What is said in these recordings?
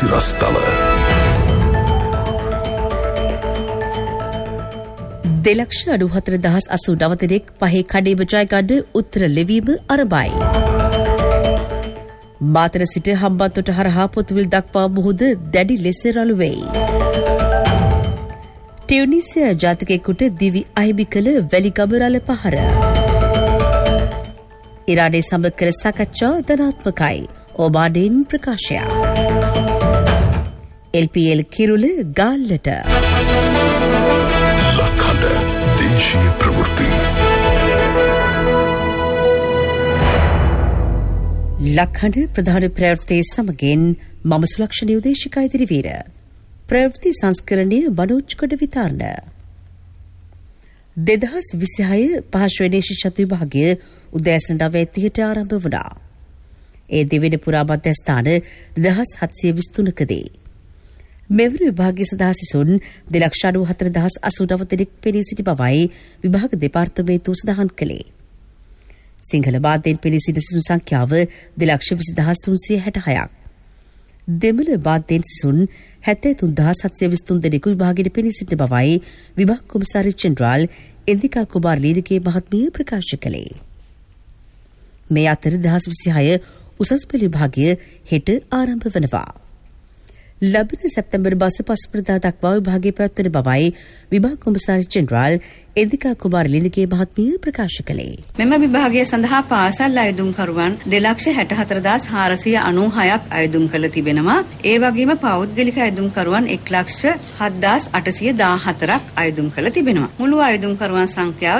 සිරස්තල 2,94,089 දෙනෙක් පහේ කඩේම ජයගන්න උත්තර ලැබීම ආරම්භයි. මාතර සිට හම්බන්තොට හරහා පොතුවිල් දක්වා මුහුද දැඩි ලෙස රළු වෙයි. ටියුනීසියා ජාතිකයෙකුට දිවි අහිමි කළ වැලිගම රළ පහර. ඉරානයේ සමග කළ සාකච්ඡා ධනාත්මකයි. ඔබාඩෙන් ප්‍රකාශය. LPL කිරුළ ගාල්ලට. ලක්හඬ දේශීය ප්‍රවෘත්ති. ලක්හඬ ප්‍රධාන ප්‍රවෘත්ති සමගින් මම සුලක්ෂණ උදේශිකා ඉදිරිවීර. ප්‍රවෘත්ති සංස්කරණය මනෝජ් කොට විතරණ. 2026 පහසුවෙනි ශිෂ්‍යත්ව විභාගය උදෑසන 9:30ට ආරම්භ වුණා. ඒ දෙවෙනි පුරා මධ්‍යස්ථාන 2723කදී. මෙවර විභාගය සඳහා සිසුන් 2,94,089 දෙනෙක් පෙනී සිටි බවයි විභාග දෙපාර්තමේන්තුව සඳහන් කළේ. සිංහල මාධ්‍යයෙන් පෙනී සිටි සිසුන් සංඛ්‍යාව 2,20,366ක්. දෙමළ මාධ්‍යයෙන් සිසුන් 73,723 දෙනෙකු විභාගයට පෙනී සිටින බවයි විභාග කොමසාරි ජෙනරාල් ඉන්දිකා කුමාර ලීඩගේ මහත්මිය ප්‍රකාශ කළේ. මේ අතර 2026 උසස් පෙළ විභාගය හෙට ආරම්භ වනවා. ලබන සැප්තැම්බර් 5 දක්වා විභාගය පැවැත්වෙන බවයි විභාග කොමසාරි ජෙනරාල් ඉන්දිකා කුමාර ලීඩගේ මහත්මිය ප්‍රකාශ කළේ. මෙම විභාගය සඳහා පාසල් අයදුම්කරුවන් 2,64,496ක් අයදුම් කළ තිබෙනවා. ඒ වගේම පෞද්ගලික අයදුම්කරුවන් 1,07,814ක් අයදුම් කළ තිබෙනවා. මුළු අයදුම්කරුවන් සංඛ්‍යාව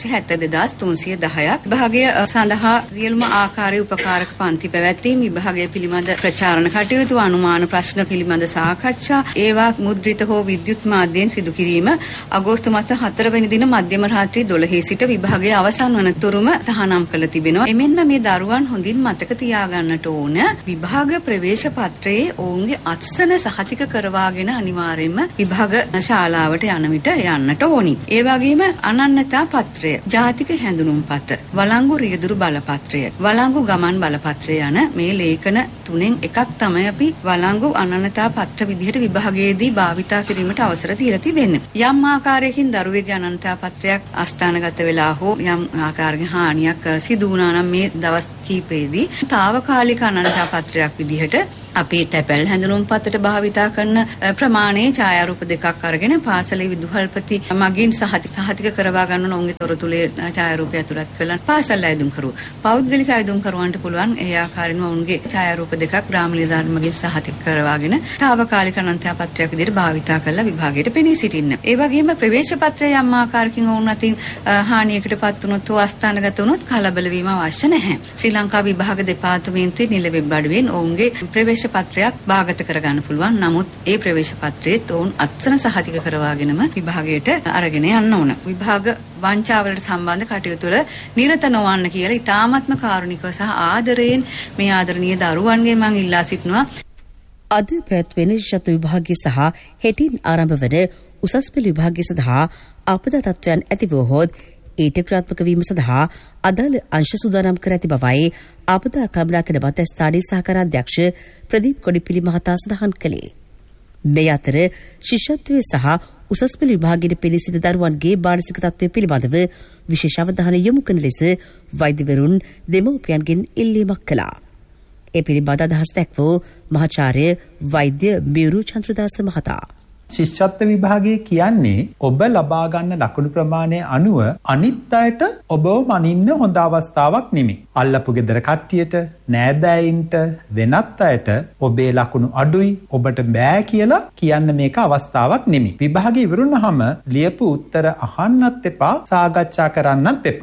3,72,310ක්. විභාගය සඳහා සියලුම ආකාරයේ උපකාරක පන්ති පැවැත්වීම, විභාගය පිළිබඳ ප්‍රචාරණ කටයුතු, අනුමාන ප්‍රශ්න පිළිබඳ සාකච්ඡා, ඒවා මුද්‍රිත හෝ විද්‍යුත් මාධ්‍යයෙන් සිදු කිරීම අගෝස්තු මාස 4 වෙනි දින මධ්‍යම රාත්‍රී 12 සිට විභාගය අවසන් වන තුරුම තහනම් කළ තිබෙනවා. එමෙන්ම මේ දරුවන් හොඳින් මතක තියාගන්නට ඕන විභාග ප්‍රවේශ පත්‍රයේ ඔවුන්ගේ අත්සන සහතික කරවාගෙන අනිවාර්යයෙන්ම විභාග ශාලාවට යන විට යන්නට ඕනි. ඒ වගේම අනන්‍යතා පත්‍රය, ජාතික හැඳුනුම්පත, වළංගු රියදුරු බලපත්‍රය, වළංගු ගමන් බලපත්‍රය යන මේ ලේඛන තුනෙන් එකක් තමයි අපි වළංගු අනන්‍යතා පත්‍ර විදිහට විභාගයේදී භාවිතා කිරීමට අවසර දීලා තිබෙන්නේ. යම් ආකාරයකින් දරුවෙකුගේ අනන්‍යතා පත්‍රයක් අස්ථානගත වෙලා හෝ යම් ආකාරයකින් හානියක් සිදු වුණා නම් මේ දවස් කිහිපෙදී తాවකාලික අනන්‍යතා පත්‍රයක් විදිහට අපි තැපැල් හැඳුනුම්පතට භාවිතා කරන ප්‍රමාණයේ ඡායාරූප දෙකක් අරගෙන පාසලේ විදුහල්පති මගින් සහතික කරවා ගන්න ඔවුන්ගේ තොරතුරේ ඡායාරූපය ඇතුළත් කළා. පාසල් අයදුම්කරු පෞද්ගලික අයදුම්කරුවන්ට පුළුවන් ඒ ආකාරයෙන්ම ඔවුන්ගේ ඡායාරූප දෙකක් ග්‍රාම නිලධාරීන් මගින් සහතික කරවාගෙන తాවකාලික අනන්‍යතා පත්‍රයක් විදිහට භාවිතා කරලා විභාගයට පෙනී සිටින්න. ඒ වගේම ප්‍රවේශ පත්‍රය යම් ආකාරකින් ඔවුන් අතින් හානියකටපත් වුණොත් හෝ අස්ථානගත වුණොත් කලබල වීම අවශ්‍ය නැහැ. ශ්‍රී ලංකා විභාග දෙපාර්තමේන්තුවේ නිල වෙබ් අඩවියෙන් ඔවුන්ගේ ප්‍රවේශ පත්‍රයක් භාගත කරගන්න පුළුවන්. නමුත් ඒ ප්‍රවේශ පත්‍රයේත් ඔවුන් අත්සන සහතික කරවාගෙනම විභාගයට අරගෙන යන්න ඕන. විභාග වංචාවලට සම්බන්ධ කටයුතු වල නිරත නොවන්න කියලා ඉතාමත්ම කාරුණිකව සහ ආදරයෙන් මේ ආදරණීය දරුවන්ගෙන් මම ඉල්ලා සිටිනවා. අද පැවැත්වෙන ශිෂ්‍යත්ව විභාගය සහ හෙටින් ආරම්භ වන උසස් පෙළ විභාගය සඳහා අපදා තත්ත්වයන් ඇතිවුවහොත් ඊට ක්‍රියාත්මක වීම සඳහා අදාළ අංශ සූදානම් කර ඇති බවයි අපදා කළමනාකරන මධ්‍යස්ථානයේ සහකාරාධ්‍යක්ෂ ප්‍රදීප් කොඩිපිලි මහතා සඳහන් කළේ. මේ අතර ශිෂ්‍යත්වයේ සහ උසස් පෙළ විභාගයේ පෙනී සිටි දරුවන්ගේ මානසික තත්ත්වය පිළිබඳව විශේෂ අවධානය යොමු කරන ලෙස වෛද්‍යවරුන් දෙමව්පියන්ගෙන් ඉල්ලීමක් කළා. ඒ පිළිබඳ අදහස් දැක්වූ මහාචාර්ය වෛද්‍ය මියුරු චන්ද්‍රදාස මහතා ශිෂ්‍යත්ව විභාගය කියන්නේ ඔබ ලබා ගන්න ලකුණු ප්‍රමාණය අනුව අනිත් අයට ඔබව මනින්න හොඳ අවස්ථාවක් නෙමෙයි. අල්ලපු ගෙදර කට්ටියට, නෑදෑයින්ට, වෙනත් අයට ඔබේ ලකුණු අඩුයි, ඔබට බෑ කියලා කියන්න මේක අවස්ථාවක් නෙමෙයි. විභාගය ඉවරුනහම ලියපු උත්තර අහන්නත් එපා, සාකච්ඡා කරන්නත් එපා.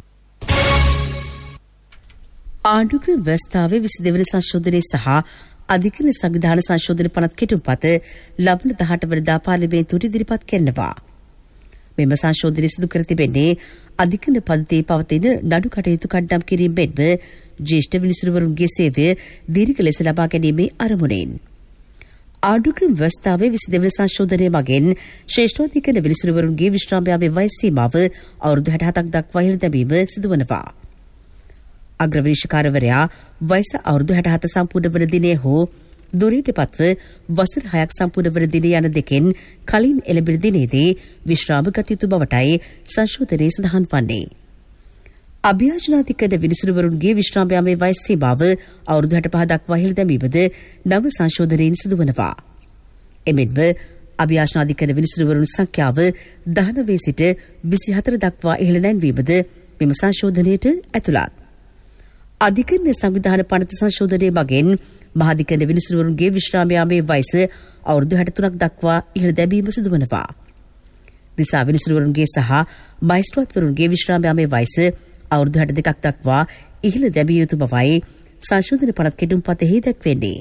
ආණ්ඩුක්‍රම ව්‍යවස්ථාවේ 22 වෙනි සංශෝධනයේ සහ අධිකරණ සංවිධාන සංශෝධන පනත් කෙටුම්පත ලබන 18 වෙනිදා පාර්ලිමේන්තුවට ඉදිරිපත් කරනවා. මෙම සංශෝධනය සිදු කර තිබෙන්නේ අධිකරණ පද්ධතියේ පවතින නඩු කටයුතු කඩ්නම් කිරීම මෙන්ම ජ්‍යෙෂ්ඨ විනිසුරුවරුන්ගේ සේවය දීර්ඝ ලෙස ලබා ගැනීමේ අරමුණෙන්. ආණ්ඩුක්‍රම ව්‍යවස්ථාවේ 22 වෙනි සංශෝධනය මගින් ශ්‍රේෂ්ඨාධිකරණ විනිසුරුවරුන්ගේ විශ්‍රාම යාමේ වයස් සීමාව අවුරුදු 67ක් දක්වා ඉහළ දැමීම සිදුවනවා. අග්‍රවිනිශ්චයකාරවරයා වයස අවුරුදු 67 සම්පූර්ණ වන දිනය හෝ දුරයට පත්ව වසර 6ක් සම්පූර්ණ වන දින යන දෙකෙන් කලින් එළඹෙන දිනේදී විශ්‍රාම ගත යුතු බවටයි සංශෝධනයේ සඳහන් වන්නේ. අභියාචනාධිකරණ විනිසුරුවරුන්ගේ විශ්‍රාම යාමේ වයස් සීමාව අවුරුදු 65 දක්වා ඉහළ දැමීමද නව සංශෝධනයෙන් සිදුවනවා. එමෙන්ම අභියාචනාධිකරණ විනිසුරුවරුන් සංඛ්‍යාව 19 සිට 24 දක්වා ඉහළ නැංවීමද මෙම සංශෝධනයට ඇතුළත්. අධිකරණ සංවිධාන පනත සංශෝධනයේ මගින් මහාධිකරණ විනිසුරුවරුන්ගේ විශ්‍රාම යාමේ වයස අවුරුදු 63ක් දක්වා ඉහළ දැමීම සිදුවනවා. දිසා විනිසුරුවරුන්ගේ සහ මහේස්ත්‍රාත්වරුන්ගේ විශ්‍රාම යාමේ වයස අවුරුදු 62ක් දක්වා ඉහළ දැමිය යුතු බවයි සංශෝධන පනත් කෙටුම්පතෙහි දැක්වෙන්නේ.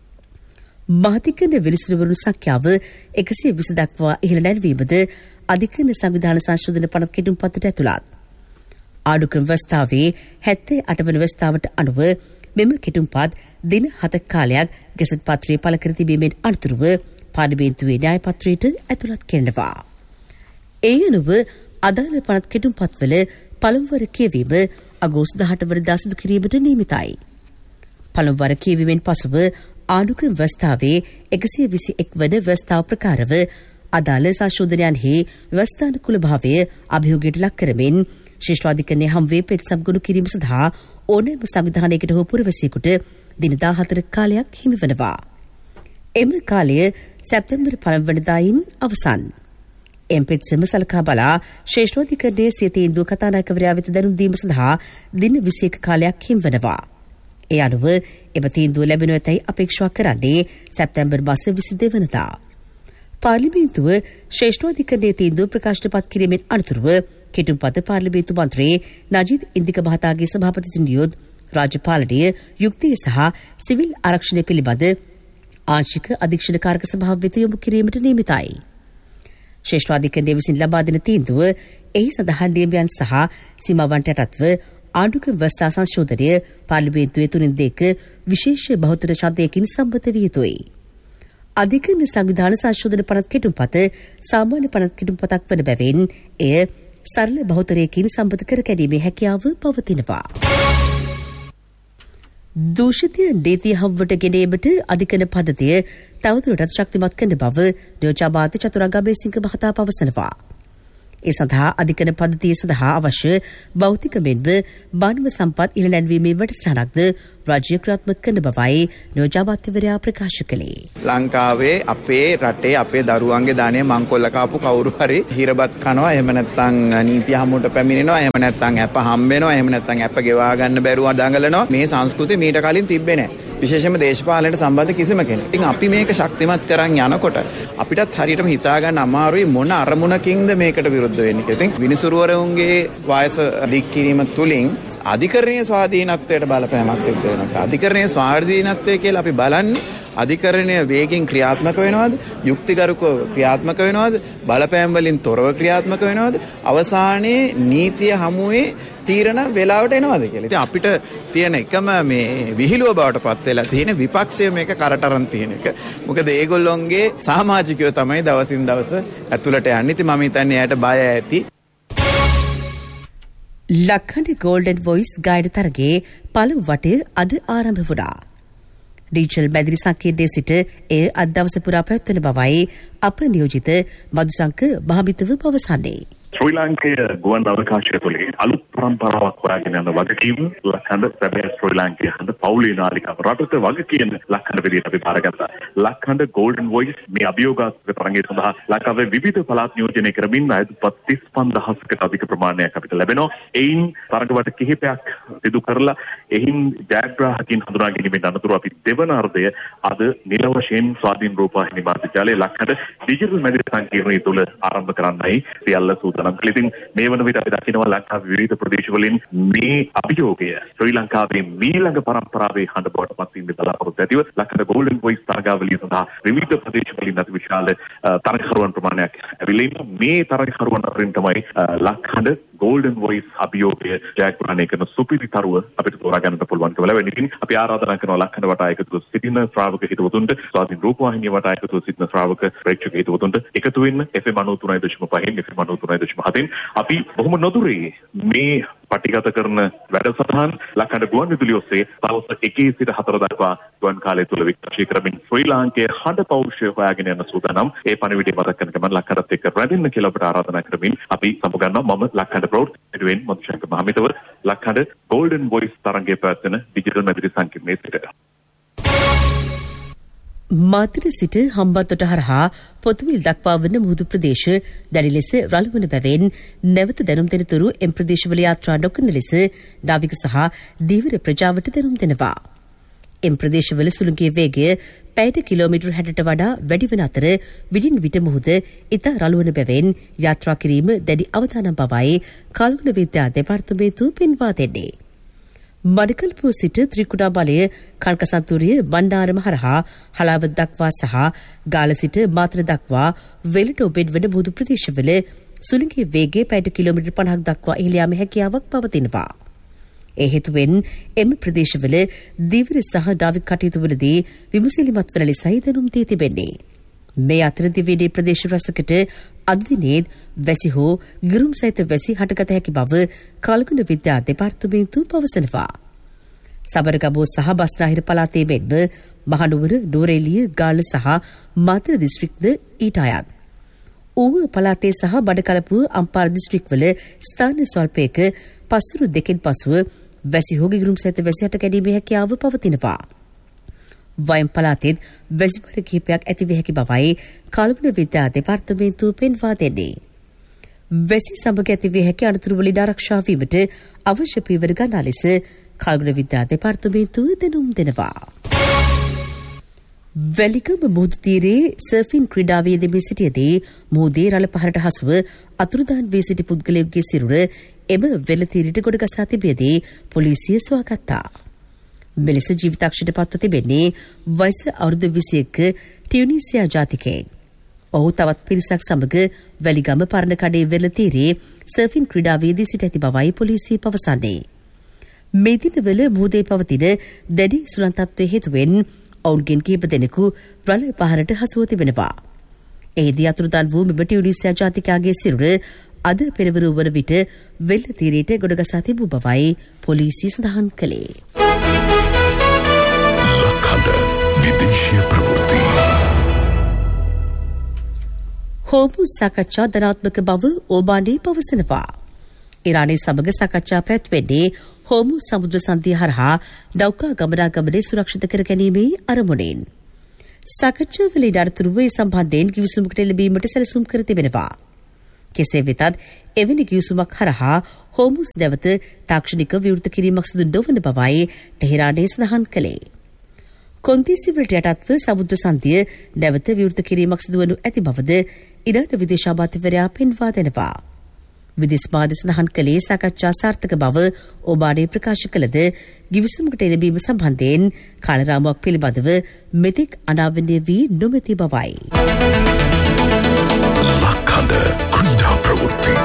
මහාධිකරණ විනිසුරුවරුන් සංඛ්‍යාව 120 දක්වා ඉහළ නැංවීමද අධිකරණ සංවිධාන සංශෝධන පනත් කෙටුම්පතට ඇතුළත්. ආණ්ඩුක්‍රම ව්‍යවස්ථාවේ 78 වන ව්‍යවස්ථාවට අනුව මෙම කෙටුම්පත් දින 7ක කාලයක් ගැසට් පත්‍රයේ පළ කර තිබීමෙන් අනතුරුව පාර්ලිමේන්තුවේ න්‍යාය පත්‍රයට ඇතුළත් කරනවා. ඒ අනුව අදාළ පනත් කෙටුම්පත්වල පළමුවර කියවීම අගෝස්තු 18 වනදා සිදු කිරීමට නියමිතයි. පළමුවර කියවීමෙන් පසුව ආණ්ඩුක්‍රම ව්‍යවස්ථාවේ 121 වන ව්‍යවස්ථාව ප්‍රකාරව අදාළ සංශෝධනයන්හි ව්‍යවස්ථානුකූල භාවය අභියෝගයට ලක් කරමින් ශිෂ්ටාධිකරණයේ හම්වේ පෙත්සම් ගොනු කිරීම සඳහා ඕනෑම සංවිධානයකට හෝ පුරවැසියෙකුට දින 14 කාලයක් හිමි වනවා. එම කාලය සැප්තැම්බර් 1 වනදායින් අවසන්. එම් පෙත්සම සලකා බලා ශ්‍රේෂ්ඨාධිකරණයේ සිය තීන්දුව කතානායකවරයා වෙත දැනුම් දීම සඳහා දින 21 කාලයක් හිමි වනවා. ඒ අනුව එම තීන්දුව ලැබෙනු ඇතැයි අපේක්ෂා කරන්නේ සැප්තැම්බර් මාස 22 වනදා. පාර්ලිමේන්තුව ශ්‍රේෂ්ඨාධිකරණයේ තීන්දුව ප්‍රකාශයට පත් කිරීමෙන් අනතුරුව කෙටුම්පත පාර්ලිමේන්තු මන්ත්‍රී නජීද් ඉන්දික මහතාගේ සභාපතිතුමන් යොත් රාජ්‍යපාලනීය යුක්තිය සහ සිවිල් ආරක්ෂණය පිළිබඳ ආංශික අධීක්ෂණකාරක සභාව වෙත යොමු කිරීමට නියමිතයි. ශ්‍රේෂ්ඨාධිකරණය විසින් ලබා දෙන තීන්දුව එහි සඳහන් නියමයන් සහ සීමාවන්ට යටත්ව ආණ්ඩුක්‍රම ව්‍යවස්ථා සංශෝධනය පාර්ලිමේන්තුවේ 3/2 විශේෂ බහුතර ඡන්දයකින් සම්මත විය යුතුයි. අධිකරණ සංවිධාන සංශෝධන පනත් කෙටුම්පත සාමාන්‍ය පනත් කෙටුම්පතක් වන බැවින් එය සරල බහුතරයකින් සම්මත කර ගැනීමේ හැකියාව පවතිනවා. දූෂිතය නීතිය හමුවට ගෙනීමට අධිකරණ පද්ධතිය තවදුරටත් ශක්තිමත් කරන බව නියෝජ්‍යාමාත්‍ය චතුරංග අබේසිංහ මහතා පවසනවා. ඒ සඳහා අධිකරණ පද්ධතිය සඳහා අවශ්‍ය භෞතික මෙන්ම මානව සම්පත් ඉහළ නැංවීමේ වැඩසටහනක්ද රාජ්‍ය ක්‍රියාත්මක කරන බවයි නියෝජ්‍යාමාත්‍යවරයා ප්‍රකාශ කළේ. ලංකාවේ අපේ රටේ අපේ දරුවන්ගේ දාණය මංකොල්ල කාපු කවුරු හරි හිරබත් කනවා, එහෙම නැත්නම් නීතිය හමුවට පැමිණෙනවා, එහෙම නැත්නම් අප හම්බ වෙනවා, එහෙම නැත්නම් අප ගෙවා ගන්න බැරුව දඟලනවා. මේ සංස්කෘතිය මීට කලින් තිබ්බේ නැහැ. විශේෂයෙන්ම දේශපාලනයට සම්බන්ධ කිසිම කෙනෙක්. ඉතින් අපි මේක ශක්තිමත් කරන් යනකොට අපිටත් හරියටම හිතා ගන්න අමාරුයි මොන අරමුණකින්ද මේකට විරුද්ධ වෙන්නේ කියලා. ඉතින් විනිසුරුවරුන්ගේ වයස දික් කිරීම තුලින් අධිකරණීය ස්වාධීනත්වයට බලපෑමක් සිද්ධ වෙනවා. අධිකරණීය ස්වාධීනත්වය කියලා අපි බලන්නේ අධිකරණය වේගින් ක්‍රියාත්මක වෙනවද, යුක්තිගරුකව ක්‍රියාත්මක වෙනවද, බලපෑම් වලින් තොරව ක්‍රියාත්මක වෙනවද, අවසානයේ නීතිය හමුවේ තීරණ වෙලාවට එනවද කියලා. ඉතින් අපිට තියෙන එකම මේ විහිළුව බවට පත් වෙලා තියෙන විපක්ෂය මේක කරටරන් තියෙන එක. මොකද ඒගොල්ලොන්ගේ සමාජිකයෝ තමයි දවසින් දවස ඇතුළට යන්නේ. ඉතින් මම හිතන්නේ එයාට බය ඇති. ලක්හඬ ගෝල්ඩන් වොයිස් ගයිඩ් තරගයේ පළමු වටය අද ආරම්භ වුණා. ඩීජල් මැදිරි සංකීර්ණයේ සිට එය අද දවස පුරා පැවැත්වෙන බවයි අප නියෝජිත මදුසංක භාමිතව පවසන්නේ. ශ්‍රී ලාංකේය ගුවන් අවකාශය තුළේ අලුත් පරම්පරාවක් හොයාගෙන යන වගකීම ලක්හඬ සැබෑ ශ්‍රී ලාංකේය හඬ පවුලේ නාලිකාව රටට වගකීම ලක්හඬ විදිහට අපි බාරගත්තා. ලක්හඬ ගෝල්ඩන් වොයිස් මේ අභියෝගාත්මක තරඟය සඳහා ලංකාවේ විවිධ පළාත් නියෝජනය කරමින් අයදුපත් 35000කට අධික ප්‍රමාණයක් අපිට ලැබෙනවා. එයින් තරඟවට කිහිපයක් සිදු කරලා එයින් ජයග්‍රාහකයන් හඳුනා ගැනීමෙන් අනතුරු අපි දෙවන අර්ධය අද නිල වශයෙන් ස්වාධීන රූපවාහිනී මාධ්‍ය ජාලයේ ලක්හඬ ඩිජිටල් මැදිරි සංකීර්ණය තුළ ආරම්භ කරන්නයි සියල්ල සූදානම් කළේ. ඉතින් මේ වන විට අපි දකිනවා ලංකාවේ විවිධ ප්‍රදේශවලින් මේ අභියෝගය ශ්‍රී ලංකාවේ මීළඟ පරම්පරාවේ හඬ බවට පත් වීම බලාපොරොත්තු ඇතිව ලක්හඬ ගෝල්ඩන් වොයිස් තරගාවලිය සඳහා විවිධ ප්‍රදේශවලින් අති විශාල තරගකරුවන් ප්‍රමාණයක් ඇවිල්ලා ඉන්නවා. මේ තරගකරුවන් අතරින් තමයි ලක්හඬ ගෝල්ඩන් වොයිස් අභියෝගය ජයග්‍රහණය කරන සුපිරි තරුව අපිට තෝරා ගන්නට පුළුවන් කියලා. වෙනින් අපි ආරාධනා කරනවා ලක්හඬ වටා එකතුව සිටින ශ්‍රාවක හිතවතුන්ට, ස්වාධීන රූපවාහිනිය වටා එකතුව සිටින ශ්‍රාවක ප්‍රේක්ෂක හිතවතුන්ට එකතු වෙන්න FM 93.5 FM 93.5 ප්‍රදේශ මහතින් අපි බොහොම නොදුරේ මේ පටිගත කරන වැඩසටහන් ලක්කඩ ගුවන් විදුලිය ඔස්සේ සවස් 1 සිට 4 දක්වා ගුවන් කාලය තුල විකාශය කරමින් ශ්‍රී ලාංකේය හඬ පෞරුෂය හොයාගෙන යන සූදානම්. ඒ පණිවිඩය මතක් කරන ගමන් ලක්කඩත් එක්ක රැඳෙන්න කියලා අපට ආරාධනා කරමින් අපි සමුගන්නවා. මම ලක්කඩ ප්‍රවෘත්තිවෙන් මధుශංකර මහමිතව ලක්කඩ ගෝල්ඩන් වොයිස් තරංගයේ පැවැත්වෙන ඩිජිටල් මැදිරි සංකීර්ණයේ සිට. මාතර සිට හම්බන්තොට හරහා පොතුවිල් දක්වා වන මුහුදු ප්‍රදේශ දැඩි ලෙස රළු වන බැවින් නැවත දැනුම් දෙනතුරු එම් ප්‍රදේශවල යාත්‍රා නොකරන ලෙස නාවික සහ දීවර ප්‍රජාවට දැනුම් දෙනවා. එම් ප්‍රදේශවල සුළඟේ වේගය පැයට කිලෝමීටර් 60ට වඩා වැඩි වන අතර විටින් විට මුහුද ඉතා රළු වන බැවින් යාත්‍රා කිරීම දැඩි අවධානම් බවයි කාලගුණ විද්‍යා දෙපාර්තමේන්තුව පෙන්වා දෙන්නේ. මඩකල්පුව සිට ත්‍රිකුඩා බලය කල්කසන්තුරිය බණ්ඩාරම හරහා හලාව දක්වා සහ ගාල සිට මාතර දක්වා වෙලට ඔබෙඩ් වන මුහුදු ප්‍රදේශවල සුළඟේ වේගය පැයට කිලෝමීටර් 50ක් දක්වා ඉහළ යාමේ හැකියාවක් පවතිනවා. ඒ හේතුවෙන් එම ප්‍රදේශවල දීවර සහ නාවික කටයුතුවලදී විමසිලිමත් වන ලෙසයි දැනුම් දී තිබෙන්නේ. මේ අතර දිවයිනේ ප්‍රදේශ රැසකට අද දිනේත් වැසි හෝ ගිරුම් සහිත වැසි හටගත හැකි බව කාලගුණ විද්‍යා දෙපාර්තමේන්තුව පවසනවා. සබරගමුව සහ බස්නාහිර පළාතේ මෙන්ම මහනුවර, නුවරඑළිය, ගාල්ල සහ මාතර දිස්ත්‍රික්කද ඊට අයත්. ඌව පළාතේ සහ බඩකලපුව අම්පාර දිස්ත්‍රික්කවල ස්ථාන ස්වල්පයක පස්වරු දෙකෙන් පසුව වැසි හෝ ගිරුම් සහිත වැසි හට ගැනීමේ හැකියාව පවතිනවා. වයම් පළාතෙත් වැසිබර කිහිපයක් ඇතිවිය හැකි බවයි කාලගුණ විද්‍යා දෙපාර්තමේන්තුව පෙන්වා දෙන්නේ. වැසි සමග ඇතිවිය හැකි අනතුරු වලින් ආරක්ෂා වීමට අවශ්‍ය පියවර ගන්නා ලෙස කාලගුණ විද්‍යා දෙපාර්තමේන්තුව දැනුම් දෙනවා. වැලිකම මුහුදු තීරයේ සර්ෆින් ක්‍රීඩාවේ යෙදෙමින් සිටියදී මුහුදේ රළ පහරට හසුව අතුරුදහන් වී සිටි පුද්ගලයෙකුගේ සිරුර එම වෙල තීරයට ගොඩගසා තිබියදී පොලිසිය සොයාගත්තා. මෙලෙස ජීවිතක්ෂයට පත්ව තිබෙන්නේ වයස අවුරුදු 21 ටියුනීසියා ජාතිකයෙක්. ඔහු තවත් පිරිසක් සමග වැලිගම පරණ කඩේ වෙල තීරයේ සර්ෆින් ක්‍රීඩාවේදී සිට ඇති බවයි පොලිසිය පවසන්නේ. මේ දිනවල මුහුදේ පවතින දැඩි සුළං තත්ත්වයේ හේතුවෙන් ඔවුන්ගෙන් කිහිප දෙනෙකු රළ පහරට හසුව තිබෙනවා. එහිදී අතුරුදන් වූ මෙම ටියුනීසියා ජාතිකයාගේ සිරුර අද පෙරවරු වන විට වෙල තීරයට ගොඩගසා තිබූ බවයි පොලිසිය සඳහන් කළේ. ලක්කඩ විදේශීය ප්‍රවෘත්ති. හෝමු සාකච්ඡා ධනාත්මක බව ඕබානේ පවසනවා. ඉරානයේ සමග සාකච්ඡා පැවැත්වෙන්නේ හෝමු සමුද්‍ර සන්ධිය හරහා නෞකා ගමනාගමනය සුරක්ෂිත කර ගැනීමේ අරමුණෙන්. සාකච්ඡාවලින් අනතුරුව ඒ සම්බන්ධයෙන් කිවිසුමකට එළඹීමට සැලසුම් කර තිබෙනවා. කෙසේ වෙතත් එවැනි කිවිසුමක් හරහා හෝමුස් නැවත තාක්ෂණික විවෘත කිරීමක් සිදු නොවන බවයි ටෙහෙරානයේ සඳහන් කළේ. කොන්දේසිවලට යටත්ව සමුද්‍ර සන්ධිය නැවත විවෘත කිරීමක් සිදුවනු ඇති බවද ඉරාන විදේශ අමාත්‍යවරයා පෙන්වා දෙනවා. විදේශ මාධ්‍ය සඳහන් කළේ සාකච්ඡා සාර්ථක බව ඔබානේ ප්‍රකාශ කළද කිවිසුමකට එළඹීම සම්බන්ධයෙන් කාලරාමුවක් පිළිබඳව මෙතෙක් අනාවරණය වී නොමැති බවයි. ලක්කඩ ක්‍රීඩා ප්‍රවෘත්ති.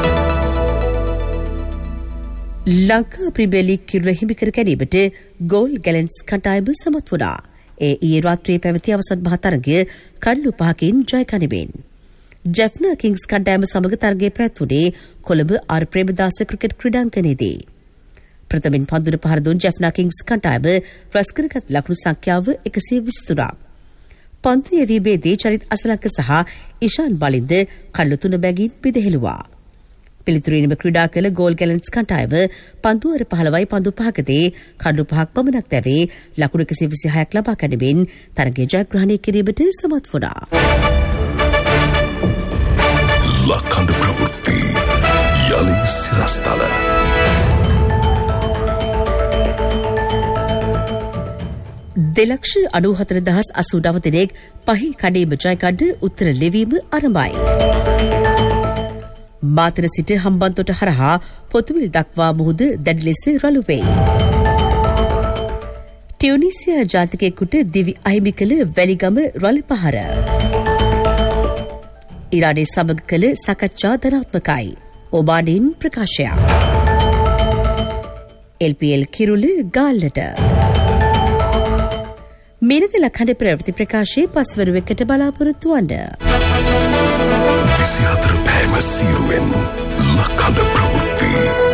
ලංකා ප්‍රීමියර් ලීග් කිරුළ හිමිකර ගැනීමට ගෝල් ගැලන්ට්ස් කණ්ඩායම සමත් වුණා. ඒ ඊයේ රාත්‍රියේ පැවති අවසන් මහ තරගය කඩලු 5කින් ජය ගනිමින්. ජෙෆ්නා කිංස් කණ්ඩායම සමග තරගය පැවැත්වුණේ කොළඹ ආර් ප්‍රේමදාස ක්‍රිකට් ක්‍රීඩාංගණයේදී. ප්‍රථමයෙන් පන්දුන පහර දුන් ජෙෆ්නා කිංස් කණ්ඩායම රැස් කරගත් ලකුණු සංඛ්‍යාව 123ක්. පන්දු යැවීමේදී චරිත් අසලක සහ ඉෂාන් බලින්ද කඩලු 3 බැගින් පිදහෙළුවා. පිළිතුරින්ම ක්‍රීඩා කළ ගෝල් ගැලන්ට්ස් කණ්ඩායම පන්දුවර 15යි පන්දු 5කදී කඩලු 5ක් පමණක් දැවේ ලකුණු 126ක් ලබා ගැනීමෙන් තරගය ජයග්‍රහණය කිරීමට සමත් වුණා. ලක්කඩ ප්‍රවෘත්ති යලි සිරස්තල. දෙලක්ෂ 94,089 දෙනෙක් පහි කඩේම ජයගන්න උත්තර ලැබීම ආරම්භයි. මාතර සිට හම්බන්තොට හරහා පොතුවිල් දක්වා මුහුද දැඩි ලෙස රළු වෙයි. ටියුනීසියා ජාතිකයෙකුට දිවි අහිමි කළ වැලිගම රළ පහර. ඉරානයේ සමග කළ සාකච්ඡා ධනාත්මකයි. ඔබානෙන් ප්‍රකාශයක්. LPL කිරුළ ගාල්ලට. මෙරද ලක්කඩ ප්‍රවෘත්ති ප්‍රකාශයේ පස්වරුවකට බලාපොරොත්තු වන්න. 24 පෑම සීරුවෙන් ලක්හඬ ප්‍රවෘත්ති.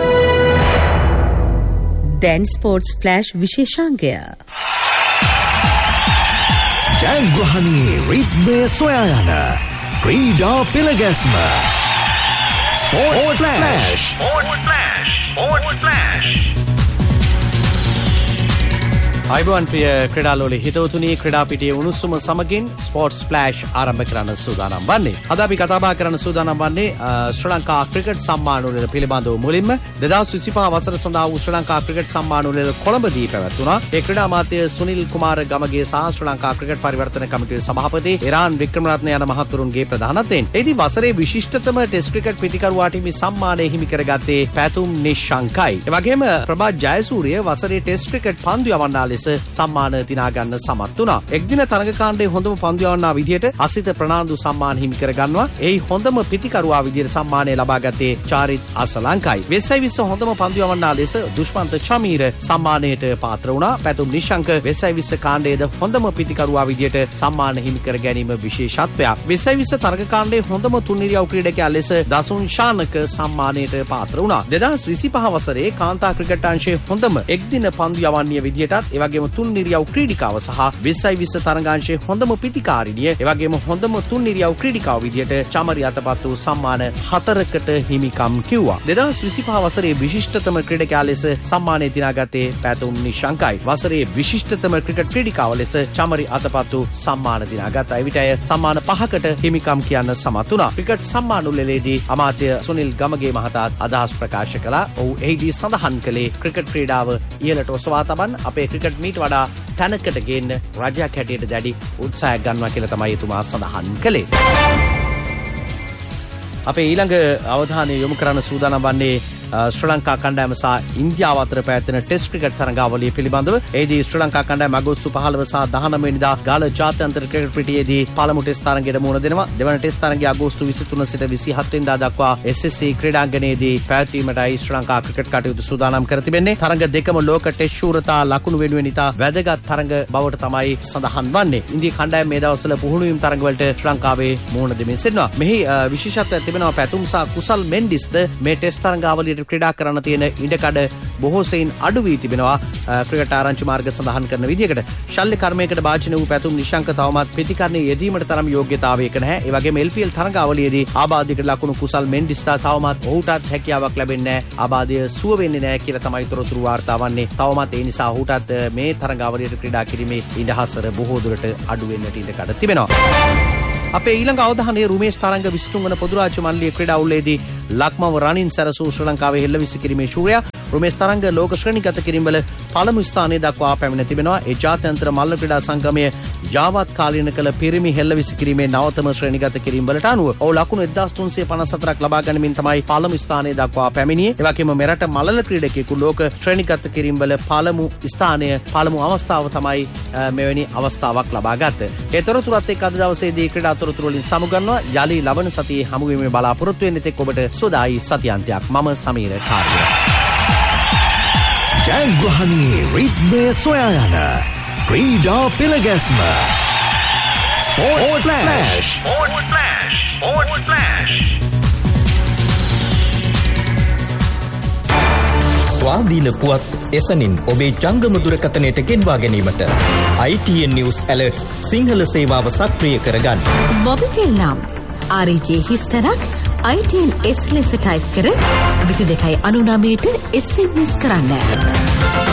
දැන් ස්පෝර්ට්ස් ෆ්ලෑෂ් විශේෂාංගය. ජයග්‍රහණී රිද්මය සොයා යන ක්‍රීඩා පෙළගැස්ම ස්පෝර්ට්ස් ෆ්ලෑෂ්. අයිබෝන් ප්‍රිය ක්‍රීඩාලෝලි හිතවතුනි ක්‍රීඩා පිටියේ උණුසුම සමගින් ස්පෝර්ට්ස් ෆ්ලෑෂ් ආරම්භ කරන්න සූදානම් වන්නේ. අද අපි කතා බහ කරන්න සූදානම් වන්නේ ශ්‍රී ලංකා ක්‍රිකට් සම්මාන උළෙල පිළිබඳව. මුලින්ම 2025 වසර සඳහා වූ ශ්‍රී ලංකා ක්‍රිකට් සම්මාන උළෙල කොළඹදී පැවැත්වුණා. ඒ ක්‍රීඩා අමාත්‍ය සුනිල් කුමාර ගමගේ සහ ශ්‍රී ලංකා ක්‍රිකට් පරිවර්තන කමිටුවේ සභාපති ඉරාන් වික්‍රමරත්න යන මහතුරුන්ගේ ප්‍රධානත්වයෙන්. එෙහිදී වසරේ විශිෂ්ටතම ටෙස්ට් ක්‍රිකට් පිතිකරුවාට හිමි සම්මානය හිමි කරගත්තේ පැතුම් නිශ්ශංකයි. ඒ වගේම ප්‍රභාත් ජයසූරිය වසරේ ටෙස්ට් ක්‍රිකට් පන්දු යවන්නා ලෙස සම්මාන දිනා ගන්න සමත් වුණා. එක්දින තරඟ කාණ්ඩයේ හොඳම පන්දු යවන්නා විදියට අසිත ප්‍රනාන්දු සම්මාන හිමි කර ගන්නවා. එහි හොඳම පිතිකරුවා විදියට සම්මානය ලබා ගත්තේ චාරිත් අසලංකයි. 2020 හොඳම පන්දු යවන්නා ලෙස දුෂ්මන්ත චමීර සම්මානයට පාත්‍ර වුණා. පැතුම් නිශ්ශංක 2020 කාණ්ඩයේද හොඳම පිතිකරුවා විදියට සම්මාන හිමි කර ගැනීම විශේෂත්වයක්. 2020 තරඟ කාණ්ඩයේ හොඳම තුන්නිරියව් ක්‍රීඩකයා ලෙස දසුන් ශානක සම්මානයට පාත්‍ර වුණා. 2025 වසරේ කාන්තා ක්‍රිකට් අංශයේ හොඳම එක්දින පන්දු යවන්නිය විදියටත් එවැගේම තුන්නිරියව් ක්‍රීඩිකාව සහ 2020 තරඟාංශයේ හොඳම පිතිකාරිනිය එවැගේම හොඳම තුන්නිරියව් ක්‍රීඩිකාව විදියට චමරි අතපත් වූ සම්මාන 4කට හිමිකම් කිව්වා. 2025 වසරේ විශිෂ්ටතම ක්‍රීඩකයා ලෙස සම්මානය දිනාගත්තේ පැතුම් නිශ්ශංකයි. වසරේ විශිෂ්ටතම ක්‍රිකට් ක්‍රීඩිකාව ලෙස චමරි අතපත් වූ සම්මාන දිනාගත්තා. එවිට අය සම්මාන 5කට හිමිකම් කියන්න සමත් වුණා. ක්‍රිකට් සම්මාන උළෙලේදී අමාත්‍ය සුනිල් ගමගේ මහතාත් අදහස් ප්‍රකාශ කළා. ඔහු එහිදී සඳහන් කළේ ක්‍රිකට් ක්‍රීඩාව ඉහළට ඔසවා තබන්න අපේ ක්‍රිකට් මීට වඩා තැනකට ගේන්න රජයක් හැටියට දැඩි උත්සාහයක් ගන්නවා කියලා තමයි එතුමා සඳහන් කළේ. අපේ ඊළඟ අවධානය යොමු කරන්න සූදානම් වන්නේ ශ්‍රී ලංකා කණ්ඩායම සහ ඉන්දියාව අතර පැවැත්වෙන ටෙස්ට් ක්‍රිකට් තරඟාවලිය පිළිබඳව. එෙහිදී ශ්‍රී ලංකා කණ්ඩායම අගෝස්තු 15 සහ 19 වෙනිදා ගාල ජාත්‍යන්තර ක්‍රිකට් පිටියේදී පළමු ටෙස්ට් තරඟයට මුහුණ දෙනවා. දෙවන ටෙස්ට් තරඟය අගෝස්තු 23 සිට 27 වෙනිදා දක්වා SSC ක්‍රීඩාංගණයේදී පැවැත්වීමටයි ශ්‍රී ලංකා ක්‍රිකට් කටයුතු සූදානම් කර තිබෙන්නේ. තරඟ දෙකම ලෝක ටෙස්ට් ශූරතා ලකුණු වෙනුවෙන් ඉතා වැදගත් තරඟ බවට තමයි සඳහන් වන්නේ. ඉන්දිය කණ්ඩායම මේ දවස්වල පුහුණුවීම් තරඟවලට ශ්‍රී ලංකාවේ මුහුණ දෙමින් සිටිනවා. මෙහි විශේෂත්වයක් තිබෙනවා පැතුම් සහ කුසල් මෙන්ඩිස්ද මේ ටෙස්ට් තරඟාවලියට ක්‍රීඩා කරන්න තියෙන ඉඩකඩ බොහෝ සෙයින් අඩු වී තිබෙනවා. ක්‍රිකට් ආරංචි මාර්ග සඳහන් කරන විදිහකට ශල්‍ය කර්මයකට භාජනය වූ පැතුම් නිශ්ශංක තවමත් ප්‍රතිකරණයේ යෙදීමට තරම් යෝග්‍යතාවයක නැහැ. ඒ වගේම LPL තරඟාවලියේදී ආබාධයකට ලකුණු කුසල් මෙන්ඩිස්ලා තවමත් ඔහුටත් හැකියාවක් ලැබෙන්නේ නැහැ. ආබාධය සුව වෙන්නේ නැහැ කියලා තමයි තොරතුරු වාර්තා වන්නේ. තවමත් ඒ නිසා ඔහුටත් මේ තරඟාවලියට ක්‍රීඩා කිරීමේ ඉඩහසර බොහෝ දුරට අඩු වෙන්නට ඉඩකඩ තිබෙනවා. අපේ ඊළඟ අවධානය රුමේෂ් තරංග 23 වන පොදු රාජ්‍ය මණ්ඩලයේ ක්‍රීඩා උළෙලේදී ලක්මව රනින් සැරසූ ශ්‍රී ලංකාවේ හෙළවිසි කිරීමේ ශූරයා රුමේෂ් තරංග ලෝක ශ්‍රේණිගත කිරීමවල පළමු ස්ථානයේ දක්වා පැමිණ තිබෙනවා. ඒ ජාත්‍යන්තර මල්ල ක්‍රීඩා සංගමයේ ජාවත් කාලීන කළ පිරිමි හෙළවිසි කිරීමේ නවතම ශ්‍රේණිගත කිරීම වලට අනුව ඔහු ලකුණු 1354ක් ලබා ගැනීමෙන් තමයි පළමු ස්ථානයේ දක්වා පැමිණියේ. ඒ වගේම මෙරට මල්ල ක්‍රීඩකයෙකු ලෝක ශ්‍රේණිගත කිරීම වල පළමු ස්ථානය පළමු අවස්ථාව තමයි මෙවැනි අවස්ථාවක් ලබා ගත්තේ. ඒ තොරතුරුත් එක්ක අද දවසේදී ක්‍රීඩා තොරතුරු වලින් සමුගන්නවා. යලි ලබන සතියේ හමු වීමේ බලාපොරොත්තු වෙන තෙක් ඔබට සුවදායි සතියන්තයක්. මම සමීර කාර්ය. ජයග්‍රහණී රිද්මය සොයා යන ක්‍රීඩා පෙළගැස්ම ස්පෝර්ට්ස් ෆ්ලෑෂ්. ස්වාධීන පුවත් එසනින් ඔබේ ජංගම දුරකථනයට ගෙන්වා ගැනීමට ITN News Alerts සිංහල සේවාව සක්‍රිය කරගන්න. මොබිටෙල් නම් RJ හිස්තරක් ITN S ලෙස ටයිප් කර 22.99ට SMS කරන්න.